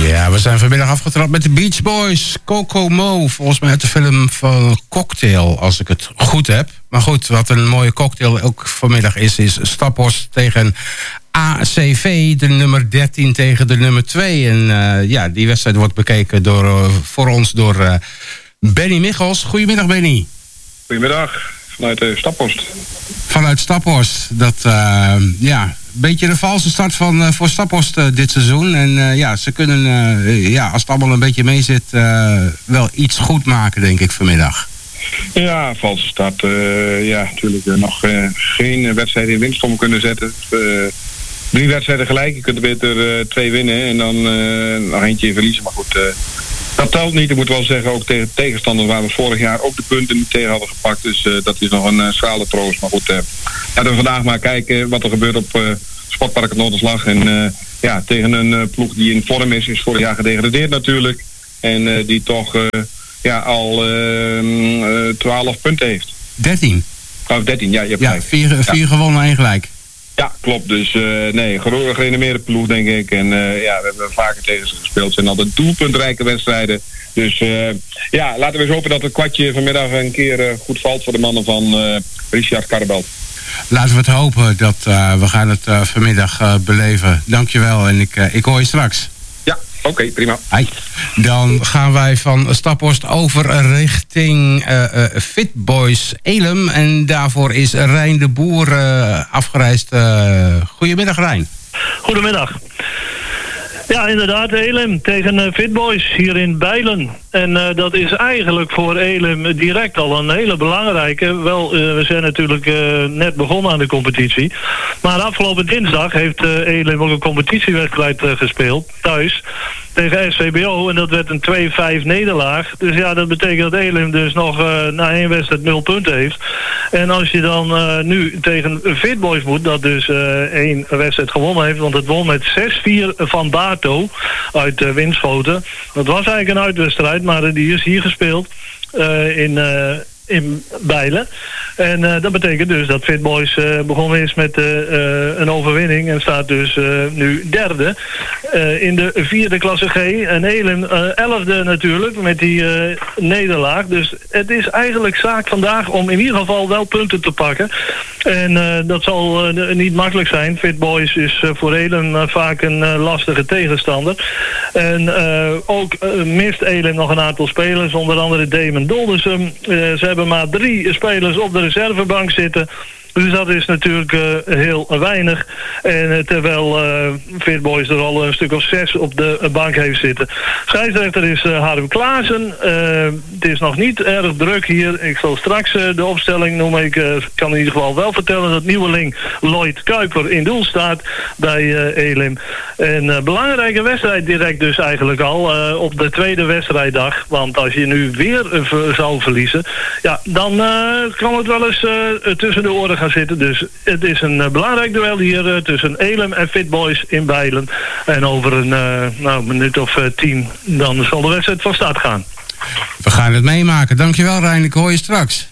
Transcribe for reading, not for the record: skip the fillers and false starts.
Ja, we zijn vanmiddag afgetrapt met de Beach Boys. Coco Mo, volgens mij uit de film van Cocktail, als ik het goed heb. Maar goed, wat een mooie cocktail ook vanmiddag is Staphorst tegen ACV, de nummer 13 tegen de nummer 2. En ja, die wedstrijd wordt bekeken voor ons door Benny Michels. Goedemiddag, Benny. Goedemiddag, vanuit Staphorst. Vanuit Staphorst. Dat, ja, een beetje de valse start voor Staphorst dit seizoen. En ja, ze kunnen, ja, als het allemaal een beetje mee zit, wel iets goed maken, denk ik, vanmiddag. Ja, valse start. Ja, natuurlijk nog geen wedstrijden in winstvorm kunnen zetten. 3 wedstrijden gelijk. Je kunt er beter 2 winnen en dan nog eentje verliezen. Maar goed, dat telt niet. Ik moet wel zeggen, ook tegen tegenstanders waar we vorig jaar ook de punten niet tegen hadden gepakt. Dus dat is nog een schrale troost. Maar goed, laten we vandaag maar kijken wat er gebeurt op Sportpark het Noorderslag. En ja, tegen een ploeg die in vorm is vorig jaar gedegradeerd natuurlijk. En die toch ja, al 12 punten heeft. 13? Of 13, ja, je hebt gelijk. 4 gewonnen en gelijk. Ja, klopt. Dus nee, gerenommeerde ploeg, denk ik. En ja, we hebben vaker tegen ze gespeeld. Het zijn altijd doelpuntrijke wedstrijden. Dus ja, laten we eens hopen dat het kwartje vanmiddag een keer goed valt voor de mannen van Richard Karrebelt. Laten we het hopen dat we gaan het vanmiddag beleven. Dankjewel en ik hoor je straks. Ja, oké, prima. Hi. Dan gaan wij van Staphorst over richting Fit Boys Elem. En daarvoor is Rijn de Boer afgereisd. Goedemiddag, Rijn. Goedemiddag. Ja, inderdaad, Elem tegen Fit Boys hier in Bijlen. En dat is eigenlijk voor Elem direct al een hele belangrijke. Wel, we zijn natuurlijk net begonnen aan de competitie. Maar afgelopen dinsdag heeft Elem ook een competitiewedstrijd gespeeld, thuis, tegen SVBO. En dat werd een 2-5 nederlaag. Dus ja, dat betekent dat Elem dus nog na 1 wedstrijd 0 punten heeft. En als je dan nu tegen Fit Boys moet, dat dus 1 wedstrijd gewonnen heeft, want het won met 6-4 van Bato uit Winschoten. Dat was eigenlijk een uitwedstrijd, maar die is hier gespeeld in Bijlen. En dat betekent dus dat Fit Boys begonnen is met een overwinning en staat dus nu derde in de 4e klasse G. En Elem 11e natuurlijk met die nederlaag. Dus het is eigenlijk zaak vandaag om in ieder geval wel punten te pakken. En dat zal niet makkelijk zijn. Fit Boys is voor Elem vaak een lastige tegenstander. En ook mist Elem nog een aantal spelers, onder andere Damon Doldersum. Ze hebben maar 3 spelers op de reservebank zitten. Dus dat is natuurlijk heel weinig. En terwijl Fit Boys er al een stuk of 6 op de bank heeft zitten. Scheidsrechter is Harm Klaassen. Het is nog niet erg druk hier. Ik zal straks de opstelling noemen. Ik kan in ieder geval wel vertellen dat nieuweling Lloyd Kuiper in doel staat bij Elem. En belangrijke wedstrijd direct dus eigenlijk al op de 2e wedstrijddag. Want als je nu weer zou verliezen, ja, dan kan het wel eens tussen de oren gaan zitten. Dus het is een belangrijk duel hier tussen Elem en Fit Boys in Bijlen. En over een minuut of 10 dan zal de wedstrijd van start gaan. We gaan het meemaken. Dankjewel, Rijn. Ik hoor je straks.